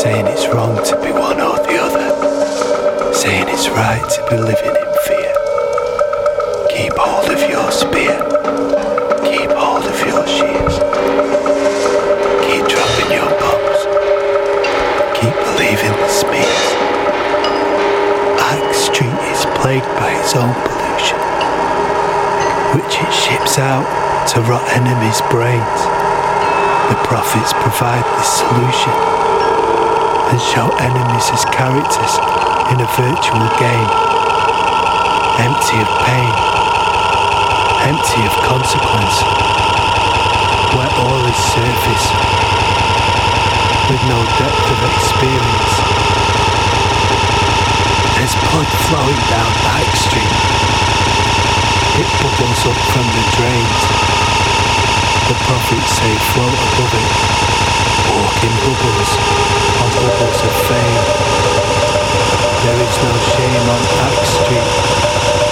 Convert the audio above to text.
saying it's wrong to be one or the other, saying it's right to be living in fear. Keep hold of your spear, keep hold of your shears, keep dropping your bombs, keep believing the smears. Axe Street is plagued by its own pollution, which it ships out to rot enemies' brains. The prophets provide this solution and show enemies as characters in a virtual game, empty of pain, empty of consequence, where all is surface, with no depth of experience. There's blood flowing down High Street. It bubbles up from the drains. The prophets say float above it.